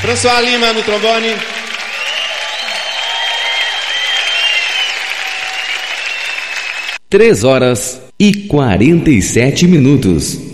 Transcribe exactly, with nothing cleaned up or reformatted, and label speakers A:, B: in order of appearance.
A: François Lima no trombone.
B: Três horas e quarenta e sete minutos.